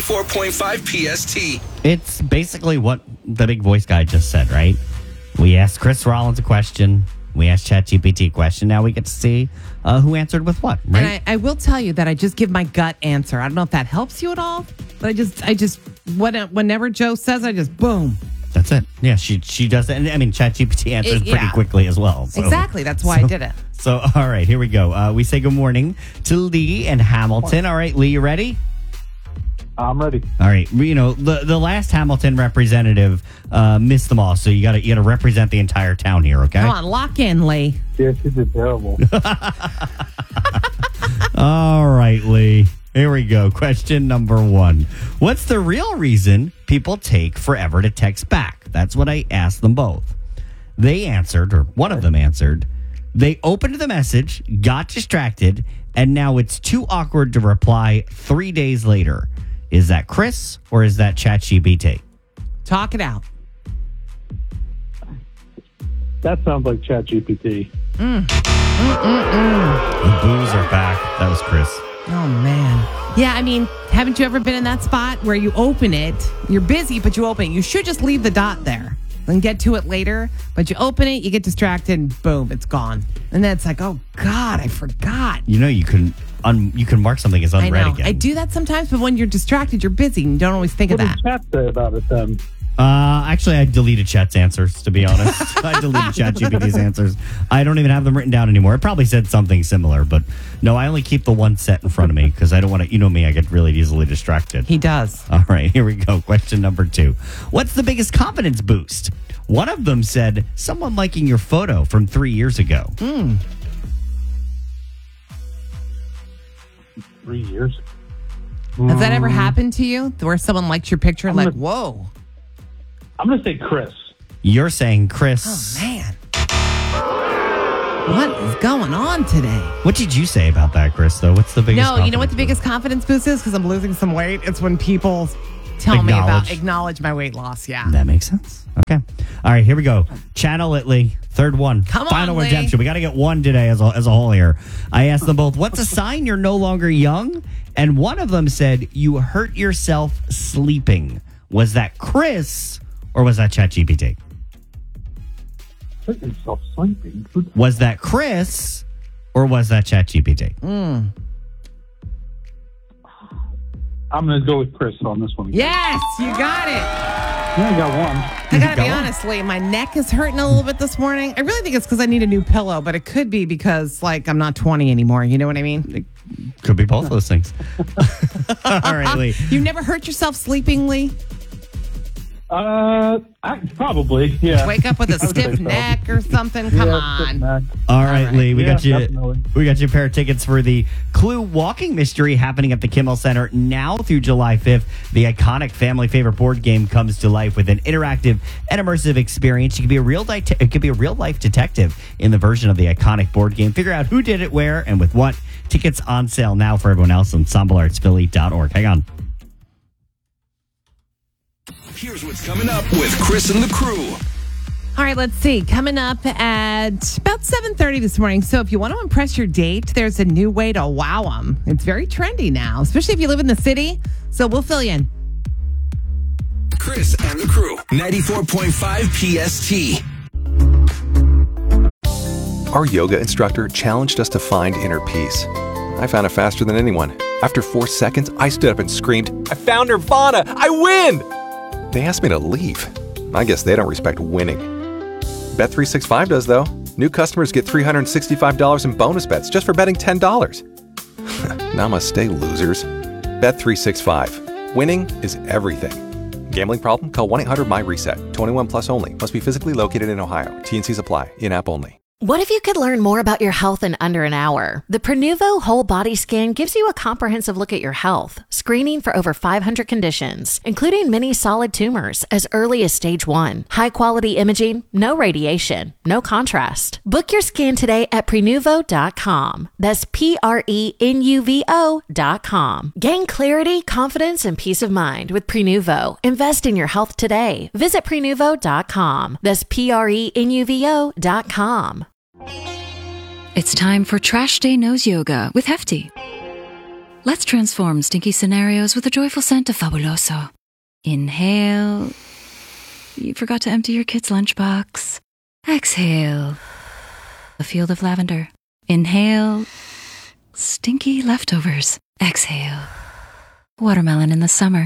94.5 PST. It's basically what the big voice guy just said, right? We asked Chris Rollins a question. We asked ChatGPT a question. Now we get to see who answered with what, right? And I will tell you that I just give my gut answer. I don't know if that helps you at all, but I just whenever Joe says, I just boom. That's it. Yeah, she does it. And I mean, ChatGPT answers pretty quickly as well. So, exactly. That's why I did it. So, all right, here we go. We say good morning to Lee and Hamilton. All right, Lee, you ready? I'm ready. All right. You know, the last Hamilton representative missed them all, so you got to represent the entire town here, okay? Come on, lock in, Lee. Yeah, she did terrible. All right, Lee. Here we go. Question number 1. What's the real reason people take forever to text back? That's what I asked them both. They answered, or one of them answered, they opened the message, got distracted, and now it's too awkward to reply 3 days later. Is that Chris or is that ChatGPT? Talk it out. That sounds like ChatGPT. The boos are back. That was Chris. Oh, man. Yeah, I mean, haven't you ever been in that spot where you open it, you're busy, but you open it. You should just leave the dot there and get to it later. But you open it, you get distracted, and boom, it's gone. And then it's like, oh, God, I forgot. You know, you can mark something as unread I know. again. I do that sometimes, but when you're distracted, you're busy, and you don't always think of that. What did Chat say about it then? Actually, I deleted Chat's answers, to be honest. I deleted ChatGPT's answers. I don't even have them written down anymore. It probably said something similar, but no, I only keep the one set in front of me because I don't want to, you know me, I get really easily distracted. He does. All right, here we go. Question number 2. What's the biggest confidence boost? One of them said, someone liking your photo from 3 years ago. 3 years. Has that ever happened to you where someone likes your picture and like, whoa? I'm going to say Chris. You're saying Chris. Oh, man. What is going on today? What did you say about that, Chris, though? What's the biggest No, you know what the biggest confidence boost is? Because I'm losing some weight. It's when people acknowledge my weight loss. Yeah. That makes sense. Okay. All right, here we go. Channel it, Lee. Third one. Come on, Final Lee. redemption. We got to get one today as a whole here. I asked them both, what's a sign you're no longer young? And one of them said, you hurt yourself sleeping. Was that Chris or was that ChatGPT? Hurt yourself sleeping. Was that Chris or was that ChatGPT? I'm going to go with Chris on this one. Yes, you got it. Yeah, I got one. I gotta be honest, Lee, my neck is hurting a little bit this morning. I really think it's because I need a new pillow, but it could be because, like, I'm not 20 anymore. You know what I mean? Could be both those things. All right, Lee. You never hurt yourself sleeping, Lee? Probably, yeah. Wake up with a stiff neck or something? Come on. All right, Lee. We got you. Definitely. We got you a pair of tickets for the Clue Walking Mystery happening at the Kimmel Center now through July 5th. The iconic family favorite board game comes to life with an interactive and immersive experience. You can be a real life detective in the version of the iconic board game. Figure out who did it, where, and with what. Tickets on sale now for everyone else on EnsembleArtsPhilly.org. Hang on. Here's what's coming up with Chris and the crew. All right, let's see. Coming up at about 7:30 this morning. So if you want to impress your date, there's a new way to wow them. It's very trendy now, especially if you live in the city. So we'll fill you in. Chris and the crew. 94.5 PST. Our yoga instructor challenged us to find inner peace. I found it faster than anyone. After 4 seconds, I stood up and screamed, "I found Nirvana! I win!" They asked me to leave. I guess they don't respect winning. Bet365 does, though. New customers get $365 in bonus bets just for betting $10. Namaste, losers. Bet365. Winning is everything. Gambling problem? Call 1-800-MY-RESET. 21 plus only. Must be physically located in Ohio. T&Cs apply. In-app only. What if you could learn more about your health in under an hour? The Prenuvo Whole Body Scan gives you a comprehensive look at your health, screening for over 500 conditions, including many solid tumors as early as stage 1. High-quality imaging, no radiation, no contrast. Book your scan today at Prenuvo.com. That's Prenuvo.com. Gain clarity, confidence, and peace of mind with Prenuvo. Invest in your health today. Visit Prenuvo.com. That's Prenuvo.com. It's time for Trash Day Nose Yoga with Hefty. Let's transform stinky scenarios with the joyful scent of Fabuloso. Inhale. You forgot to empty your kid's lunchbox. Exhale. A field of lavender. Inhale. Stinky leftovers. Exhale. Watermelon in the summer.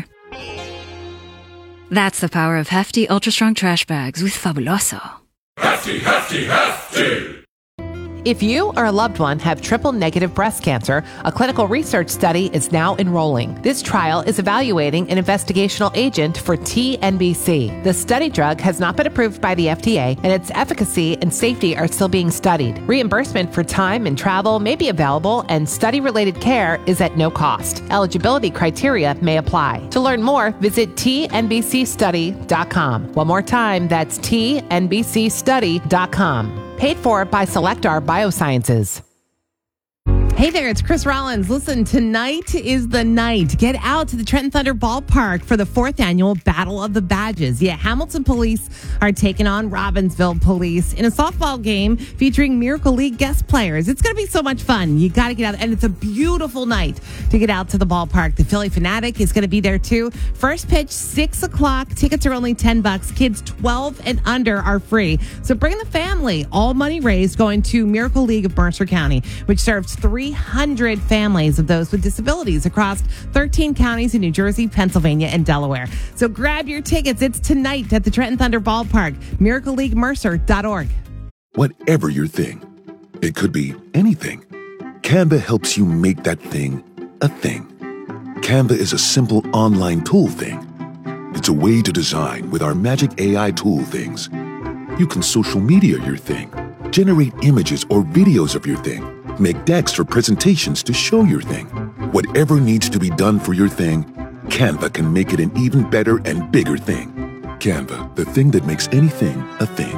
That's the power of hefty, ultra-strong trash bags with Fabuloso. Hefty, hefty, hefty! If you or a loved one have triple-negative breast cancer, a clinical research study is now enrolling. This trial is evaluating an investigational agent for TNBC. The study drug has not been approved by the FDA, and its efficacy and safety are still being studied. Reimbursement for time and travel may be available, and study-related care is at no cost. Eligibility criteria may apply. To learn more, visit tnbcstudy.com. One more time, that's tnbcstudy.com. Paid for by Selectar Biosciences. Hey there, it's Chris Rollins. Listen, tonight is the night. Get out to the Trenton Thunder Ballpark for the 4th annual Battle of the Badges. Yeah, Hamilton Police are taking on Robbinsville Police in a softball game featuring Miracle League guest players. It's going to be so much fun. You got to get out, and it's a beautiful night to get out to the ballpark. The Philly Fanatic is going to be there too. First pitch, 6 o'clock. Tickets are only $10. Kids 12 and under are free. So bring the family. All money raised going to Miracle League of Mercer County, which serves 300 families of those with disabilities across 13 counties in New Jersey, Pennsylvania, and Delaware. So grab your tickets. It's tonight at the Trenton Thunder Ballpark. MiracleLeagueMercer.org. Whatever your thing, it could be anything. Canva helps you make that thing a thing. Canva is a simple online tool thing. It's a way to design with our magic AI tool things. You can social media your thing, generate images or videos of your thing, make decks for presentations to show your thing. Whatever needs to be done for your thing, Canva can make it an even better and bigger thing. Canva, the thing that makes anything a thing.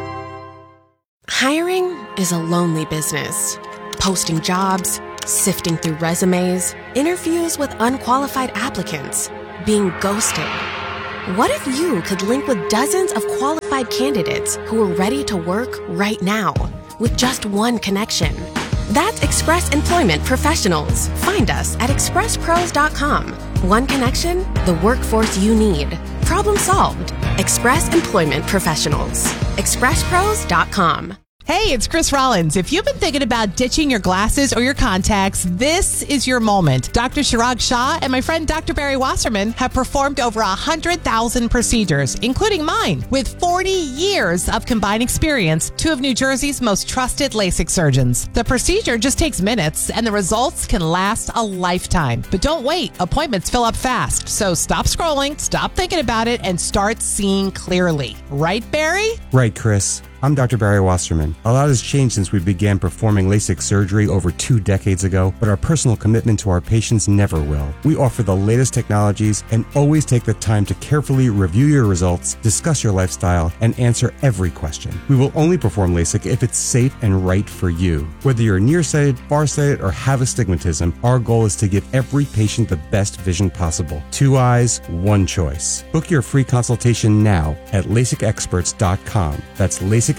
Hiring is a lonely business. Posting jobs, sifting through resumes, interviews with unqualified applicants, being ghosted. What if you could link with dozens of qualified candidates who are ready to work right now with just one connection? That's Express Employment Professionals. Find us at expresspros.com. One connection, the workforce you need. Problem solved. Express Employment Professionals. expresspros.com. Hey, it's Chris Rollins. If you've been thinking about ditching your glasses or your contacts, this is your moment. Dr. Chirag Shah and my friend Dr. Barry Wasserman have performed over 100,000 procedures, including mine. With 40 years of combined experience, 2 of New Jersey's most trusted LASIK surgeons. The procedure just takes minutes, and the results can last a lifetime. But don't wait. Appointments fill up fast. So stop scrolling, stop thinking about it, and start seeing clearly. Right, Barry? Right, Chris. I'm Dr. Barry Wasserman. A lot has changed since we began performing LASIK surgery over 2 decades ago, but our personal commitment to our patients never will. We offer the latest technologies and always take the time to carefully review your results, discuss your lifestyle, and answer every question. We will only perform LASIK if it's safe and right for you. Whether you're nearsighted, farsighted, or have astigmatism, our goal is to give every patient the best vision possible. 2 eyes, 1 choice. Book your free consultation now at LASIKexperts.com. That's LASIKexperts.com.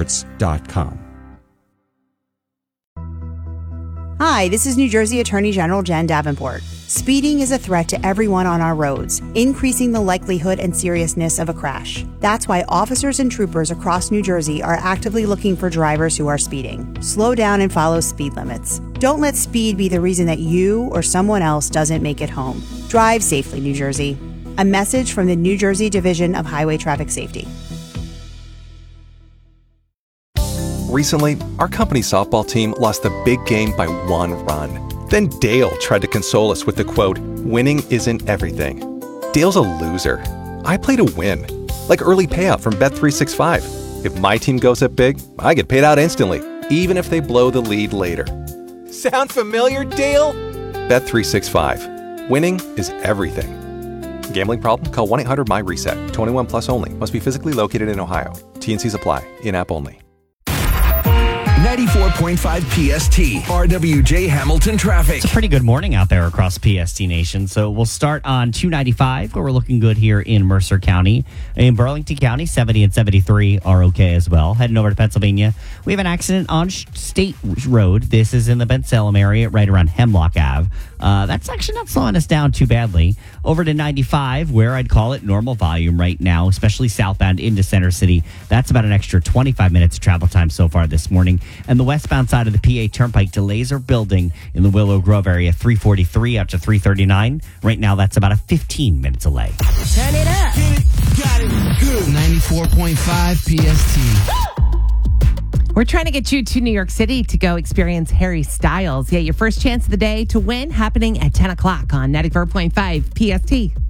Hi, this is New Jersey Attorney General Jen Davenport. Speeding is a threat to everyone on our roads, increasing the likelihood and seriousness of a crash. That's why officers and troopers across New Jersey are actively looking for drivers who are speeding. Slow down and follow speed limits. Don't let speed be the reason that you or someone else doesn't make it home. Drive safely, New Jersey. A message from the New Jersey Division of Highway Traffic Safety. Recently, our company softball team lost the big game by 1 run. Then Dale tried to console us with the quote, "Winning isn't everything." Dale's a loser. I play to win, like early payout from Bet365. If my team goes up big, I get paid out instantly, even if they blow the lead later. Sound familiar, Dale? Bet365. Winning is everything. Gambling problem? Call 1-800-MY-RESET. 21 plus only. Must be physically located in Ohio. T&Cs apply. In-app only. 94.5 94.5 PST. RWJ Hamilton traffic. It's a pretty good morning out there across PST Nation. So we'll start on 295, where we're looking good here in Mercer County. In Burlington County, 70 and 73 are okay as well. Heading over to Pennsylvania, we have an accident on State Road. This is in the Ben Salem area, right around Hemlock Ave. That's actually not slowing us down too badly. Over to 95, where I'd call it normal volume right now, especially southbound into Center City. That's about an extra 25 minutes of travel time so far this morning. And the westbound side of the PA Turnpike, delays are building in the Willow Grove area, 343 out to 339. Right now, that's about a 15-minute delay. Turn it up. Get it, got it, good. 94.5 PST. We're trying to get you to New York City to go experience Harry Styles. Yeah, your first chance of the day to win happening at 10 o'clock on 94.5 PST.